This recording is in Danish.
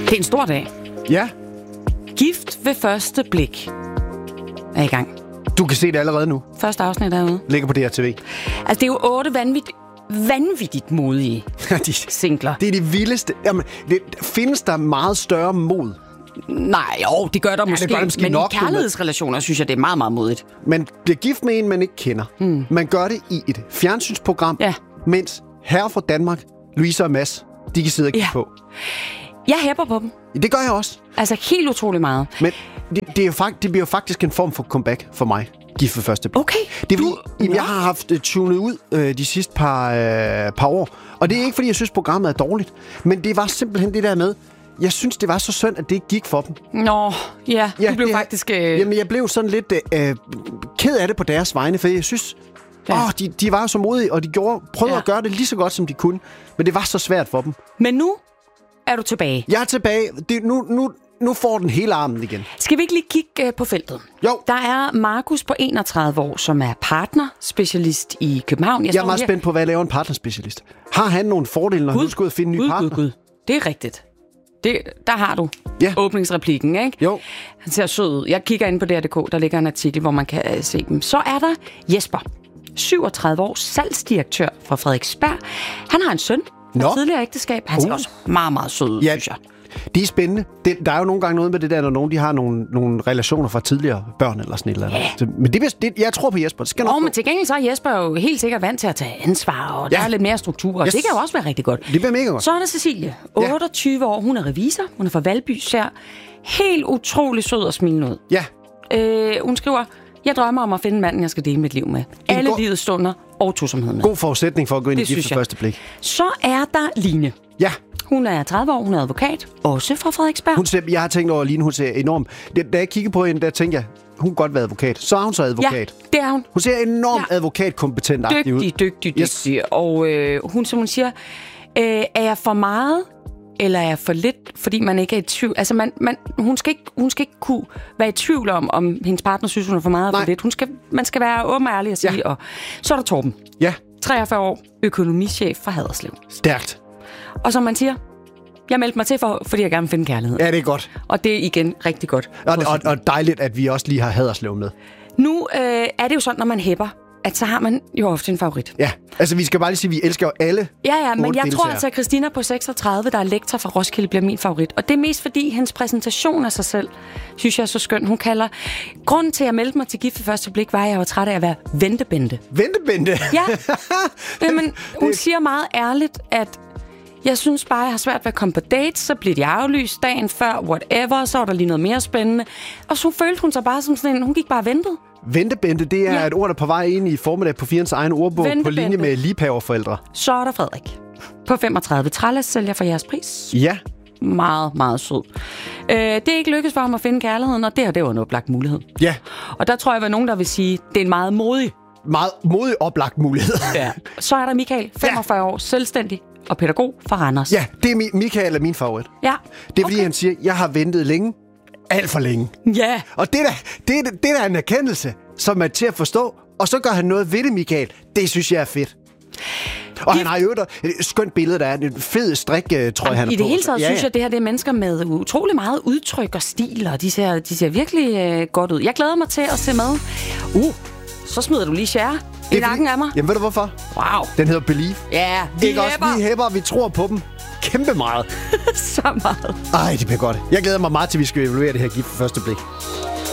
Det er en stor dag. Ja. Gift ved første blik er i gang. Du kan se det allerede nu. Første afsnit derude. Ligger på DRTV. Altså, det er jo 8 vanvittigt modige singler. Det er det vildeste. Jamen, findes der meget større mod? Nej, jo, det gør der måske. Det gør måske men nok, i kærlighedsrelationer synes jeg, det er meget, meget modigt. Man bliver gift med en, man ikke kender. Man gør det i et fjernsynsprogram, mens herre fra Danmark, Louise og Mads, de kan sidde og kigge på. Jeg hæpper på dem. Det gør jeg også. Altså helt utrolig meget. Men det bliver jo faktisk en form for comeback for mig. Gift ved første blik. Okay. Det er fordi, jeg har haft tunet ud de sidste par år. Og det er ikke, fordi jeg synes, programmet er dårligt. Men det var simpelthen det der med, jeg synes, det var så synd, at det ikke gik for dem. Nå, ja, du blev faktisk... Jamen, jeg blev sådan lidt ked af det på deres vegne, for jeg synes... de var så modige, og de prøvede at gøre det lige så godt, som de kunne. Men det var så svært for dem. Men nu er du tilbage. Jeg er tilbage. Nu får den hele armen igen. Skal vi ikke lige kigge på feltet? Jo. Der er Markus på 31 år, som er partnerspecialist i København. Jeg er meget spændt på, hvad laver en partnerspecialist. Har han nogle fordele, når han skal ud og finde en ny partner? Gud. Det er rigtigt. Der har du åbningsreplikken, ikke? Jo. Han ser sød ud. Jeg kigger ind på DR.dk, der ligger en artikel, hvor man kan se dem. Så er der Jesper, 37 år, salgsdirektør fra Frederiksberg. Han har en søn fra tidligere ægteskab. Han ser også meget, meget sød ud, synes jeg. Det er spændende. Der er jo nogle gange noget med det der, når nogen de har nogle relationer fra tidligere børn eller sådan et eller andet. Ja. Men jeg tror på Jesper. Det skal nok men til gengæld så er Jesper jo helt sikkert vant til at tage ansvar, og der er lidt mere struktur, og det kan jo også være rigtig godt. Det bliver mega godt. Så er der Cecilie, 28 år. Hun er revisor. Hun er fra Valby, ser helt utrolig sød og smilende ud. Ja. Hun skriver, jeg drømmer om at finde manden, jeg skal dele mit liv med. Alle livets stunder og tosomhed med. God forudsætning for at gå ind i gift ved første blik. Så er der Line. Ja. Hun er 30 år, hun er advokat, også fra Frederiksberg. Jeg har tænkt over, at Line, hun ser enormt... Da jeg kiggede på hende, der tænkte jeg, hun kunne godt være advokat. Så er hun så advokat. Ja, det er hun. Hun ser enormt advokatkompetent-agtig ud. Dygtig. Og hun, som hun siger, er jeg for meget, eller er jeg for lidt, fordi man ikke er i tvivl? Altså, hun skal ikke kunne være i tvivl om hendes partner synes, hun er for meget eller for lidt. Man skal være åben og ærlig og sige. Og så er der Torben. Ja. 43 år, økonomichef fra Haderslev. Stærkt. Og som man siger, jeg meldte mig til, fordi jeg gerne vil finde kærlighed. Ja, det er godt. Og det er igen rigtig godt. Og dejligt, at vi også lige har Haderslev med. Nu er det jo sådan, når man hæpper, at så har man jo ofte en favorit. Ja, altså vi skal bare lige sige, at vi elsker jo alle. Ja, men jeg tror altså, at Christina på 36, der er lektor fra Roskilde, bliver min favorit. Og det er mest fordi, hendes præsentation af sig selv, synes jeg er så skøn. Hun kalder, grunden til at jeg meldte mig til gift ved første blik, var, at jeg var træt af at være ventebente. Ventebente? Ja. Jamen, hun siger meget ærligt, at jeg synes bare, jeg har svært ved at komme på dates, så bliver de aflyst dagen før, whatever, så var der lige noget mere spændende. Og så følte hun sig bare som sådan en, hun gik bare og ventede. Ventebente, det er et ord, der er på vej ind i formiddag på Firens egen ordbog på linje med liebhaverforældre. Så er der Frederik. På 35, trælæssælger for jeres pris. Ja. Meget, meget sød. Det er ikke lykkedes for ham at finde kærligheden, og det var en oplagt mulighed. Ja. Og der tror jeg, at nogen, der vil sige, det er en meget modig oplagt mulighed. Ja. Så er der Michael, 45 år, selvstændig og pædagog fra Randers. Ja, det er Michael er min favorit. Ja. Det er fordi, han siger, jeg har ventet længe. Alt for længe. Ja. Og det er en erkendelse, som er til at forstå. Og så gør han noget ved det, Michael. Det synes jeg er fedt. Og han har jo et skønt billede, der er en fed strik, tror jeg, han er på. I det hele taget synes jeg, det her det er mennesker med utrolig meget udtryk og stil, og de ser virkelig godt ud. Jeg glæder mig til at se med. Så smider du lige Cher i nakken af mig. Jamen ved du hvorfor? Wow. Den hedder Believe. Ja, vi hæpper, vi tror på dem. Kæmpe meget. Så meget. Ej, det bliver godt. Jeg glæder mig meget til, vi skal evaluere det her gift for første blik.